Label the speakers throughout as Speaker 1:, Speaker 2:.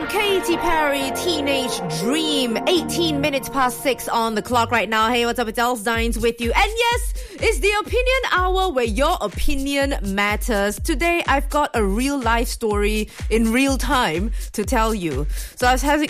Speaker 1: Katy Perry, Teenage Dream. 18 minutes past 6 on the clock right now. Hey, what's up? It's Els Dines with you. And yes, it's the opinion hour where your opinion matters. Today, I've got a real life story in real time to tell you. So I was having...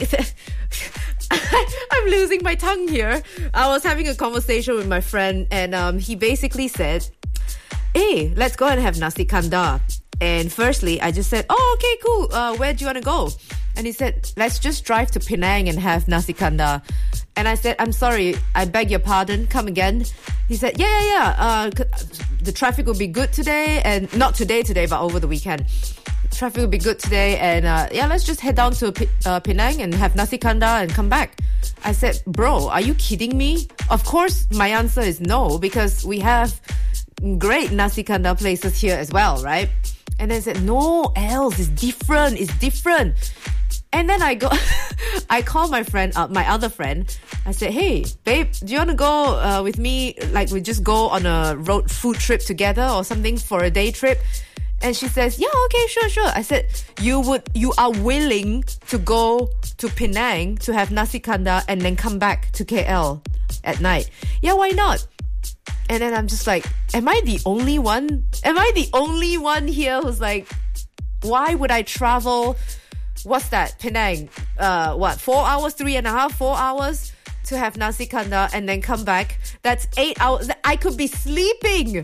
Speaker 1: I'm losing my tongue here. I was having a conversation with my friend and he basically said, hey, let's go and have nasi kandar. And firstly, I just said, oh, okay, cool. Where do you want to go? And he said, let's just drive to Penang and have nasi kandar. And I said, I'm sorry, I beg your pardon, come again. He said, yeah. The traffic will be good today. And not today, but over the weekend. Traffic will be good today. And let's just head down to Penang and have nasi kandar and come back. I said, bro, are you kidding me? Of course, my answer is no, because we have great nasi kandar places here as well, right? And then I said, no, Els, it's different. And then I call my friend up, my other friend. I said, hey, babe, do you want to go with me? Like, we just go on a road food trip together or something for a day trip. And she says, yeah, okay, sure. I said, you are willing to go to Penang to have nasi kandar and then come back to KL at night? Yeah, why not? And then I'm just like, am I the only one? Am I the only one here who's like, why would I travel? What's that? Penang? 4 hours? 3.5, 4 hours to have nasi kandar and then come back? That's 8 hours. I could be sleeping.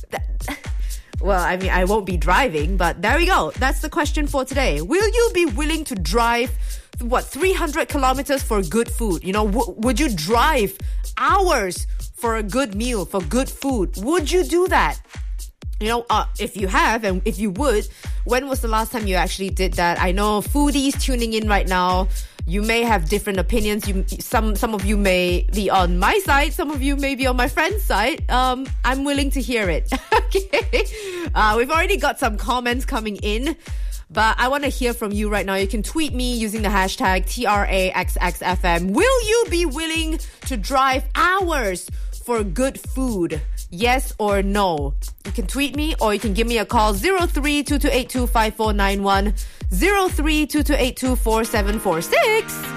Speaker 1: Well, I mean, I won't be driving, but there we go. That's the question for today. Will you be willing to drive, 300 kilometers for good food? You know, would you drive hours for a good meal, for good food? Would you do that? You know, if you have, and if you would, when was the last time you actually did that? I know foodies tuning in right now, you may have different opinions. Some of you may be on my side, some of you may be on my friend's side. I'm willing to hear it. Okay. We've already got some comments coming in, but I want to hear from you right now. You can tweet me using the hashtag TRAXXFM. Will you be willing to drive hours for good food? Yes or no? You can tweet me or you can give me a call 03-2282-5491, 03-2282-4746.